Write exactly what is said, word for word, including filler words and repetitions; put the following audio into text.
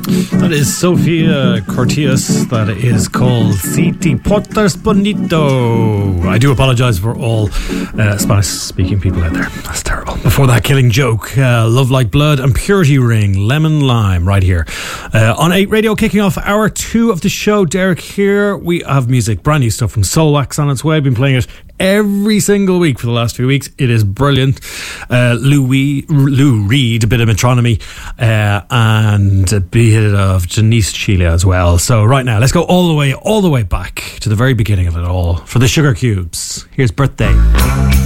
That is Sofia Cortias. That is called Si Te Portas Bonito. I do apologise for all uh, Spanish-speaking people out there. That's terrible. Before that, Killing Joke, uh, Love Like Blood, and Purity Ring, Lemon Lime, right here uh, on eight Radio, kicking off hour two of the show. Derek here. We have music, brand new stuff from Soulwax on its way. I've been playing it every single week for the last few weeks. It is brilliant. Uh, Lou, Wee, Lou Reed, a bit of Metronomy, uh, and a bit of Janice Chile as well. So right now, let's go all the way, all the way back to the very beginning of it all for the Sugar Cubes. Here's Birthday.